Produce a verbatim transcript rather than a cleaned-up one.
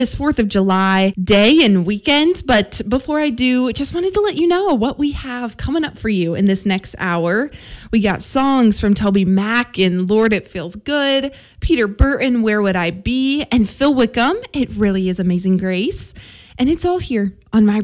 this fourth of July day and weekend. But before I do, just wanted to let you know what we have coming up for you in this next hour. We got songs from Toby Mac and Lord, It Feels Good, Peter Burton, Where Would I Be, and Phil Wickham, It Really Is Amazing Grace. And it's all here on my